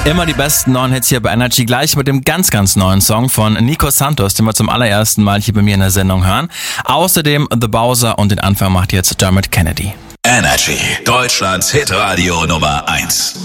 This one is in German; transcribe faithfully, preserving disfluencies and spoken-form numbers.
Immer die besten neuen Hits hier bei Energy, gleich mit dem ganz, ganz neuen Song von Nico Santos, den wir zum allerersten Mal hier bei mir in der Sendung hören. Außerdem The Bowser und den Anfang macht jetzt Dermot Kennedy. Energy, Deutschlands Hitradio Nummer eins.